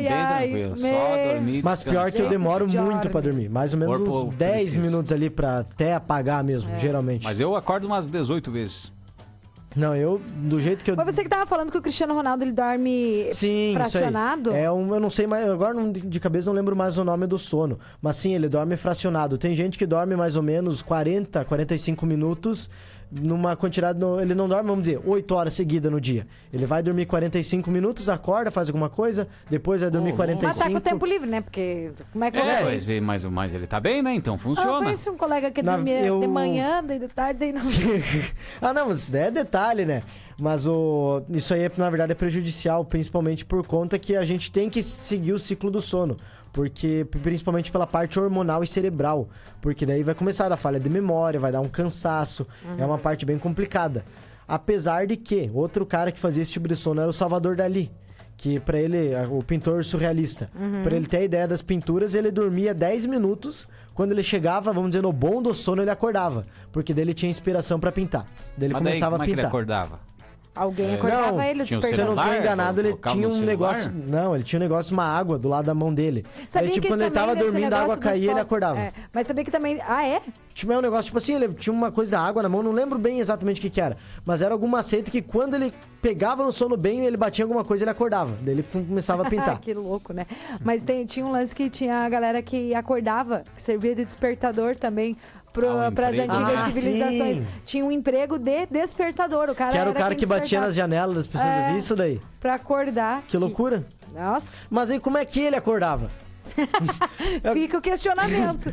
tranquilo. Só dormir. Mas pior que eu demoro muito pra dormir. Mais ou menos uns 10 minutos ali pra até apagar mesmo, geralmente. Mas eu acordo umas 18 vezes. Não, eu, do jeito que eu... Mas você que tava falando que o Cristiano Ronaldo, ele dorme fracionado? Sim, eu não sei mais, agora de cabeça não lembro mais o nome do sono. Mas sim, ele dorme fracionado. Tem gente que dorme mais ou menos 40, 45 minutos numa quantidade... Ele não dorme, vamos dizer, 8 horas seguidas no dia. Ele vai dormir 45 minutos, acorda, faz alguma coisa, depois vai dormir 45... Mas tá com o tempo livre, né? Porque como é que mas ele tá bem, né? Então funciona. Eu conheci um colega que dormia de manhã, daí de tarde, daí não... não, mas isso daí é detalhe, né? Mas isso aí, na verdade, é prejudicial, principalmente por conta que a gente tem que seguir o ciclo do sono. Porque, principalmente pela parte hormonal e cerebral. Porque daí vai começar a falha de memória, vai dar um cansaço. É uma parte bem complicada. Apesar de que, outro cara que fazia esse tipo de sono era o Salvador Dalí. Que pra ele, o pintor surrealista. Pra ele ter a ideia das pinturas, ele dormia 10 minutos. Quando ele chegava, vamos dizer, no bom do sono, ele acordava. Porque daí ele tinha inspiração pra pintar. Daí ele começava a pintar. Como é que ele acordava? Alguém acordava ele, tinha Se eu não tô enganado, ele tinha um negócio... Não, ele tinha um negócio, uma água do lado da mão dele. Sabia aí, tipo, que quando ele tava dormindo, a água caía e ele acordava. Mas sabia que também... Ah, é? Tipo, é um negócio, tipo assim, ele tinha uma coisa da água na mão, não lembro bem exatamente o que era. Mas era algum macete que quando ele pegava no sono bem, ele batia alguma coisa e ele acordava. Daí ele começava a pintar. Que louco, né? Mas tinha um lance que tinha a galera que acordava, que servia de despertador também para as antigas civilizações. Sim. Tinha um emprego de despertador. O cara que era o cara que batia nas janelas das pessoas. Eu vi isso daí. Pra acordar. Que loucura. Nossa. Mas aí como é que ele acordava? Fica o questionamento.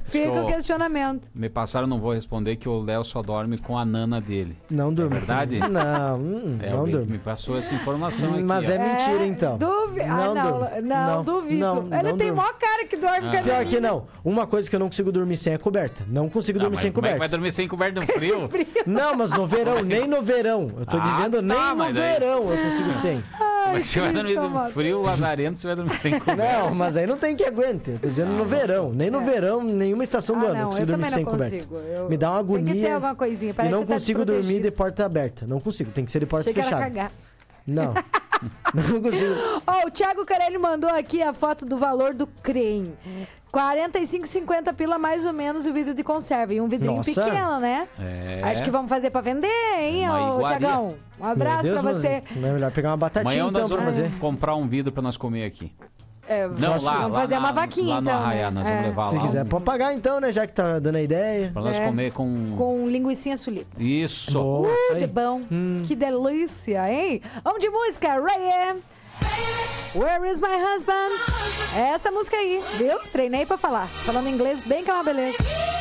Me passaram, não vou responder, que o Léo só dorme com a nana dele. Não dorme. É verdade? Não, não dorme. Me passou essa informação aqui. Mas é mentira, então. Não, duvido. Ele tem maior cara que dorme com a Pior que não. Uma coisa que eu não consigo dormir sem é coberta. Não consigo dormir sem coberta. Como é que vai dormir sem coberta no frio? Não, mas no verão, nem no verão. Eu tô dizendo nem no verão eu consigo sem. Mas você vai dormir no frio, lazarento, você vai dormir sem coberta. Não, mas aí não tem que aguente. Eu tô dizendo no verão. Nem no verão, nenhuma estação do ano eu consigo dormir sem coberta. Me dá uma agonia. Tem que ter alguma coisinha. E não consigo dormir de porta aberta. Não consigo. Tem que ser de porta fechada. Cagar. Não. Não consigo. O Thiago Carelli mandou aqui a foto do valor do creme. 45,50 pila mais ou menos o vidro de conserva. E um vidrinho pequeno, né? Acho que vamos fazer pra vender, hein, Thiagão? Um abraço pra você. Não é melhor pegar uma batatinha então pra fazer. Comprar um vidro pra nós comer aqui. Vamos fazer uma vaquinha, então. Lá no Arraiá, nós vamos levar lá. Se quiser, pode pagar então, né? Já que tá dando a ideia. Pra nós comer com... Com linguicinha sulita. Isso. Que bom. Que delícia, hein? Vamos de música, Ray. Where is my husband? Essa música aí, viu? Treinei pra falar. Falando inglês bem que é uma beleza.